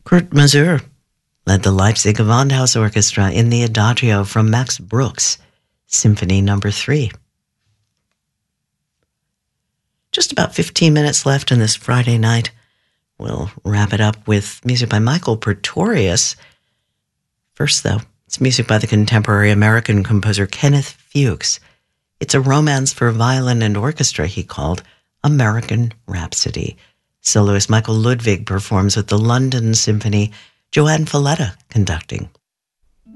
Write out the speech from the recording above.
Kurt Masur led the Leipzig Gewandhaus Orchestra in the Adagio from Max Bruch's Symphony No. 3. Just about 15 minutes left in this Friday night. We'll wrap it up with music by Michael Pretorius. First, though, it's music by the contemporary American composer Kenneth Fuchs. It's a romance for violin and orchestra he called American Rhapsody. Soloist Michael Ludwig performs with the London Symphony, Joanne Falletta conducting.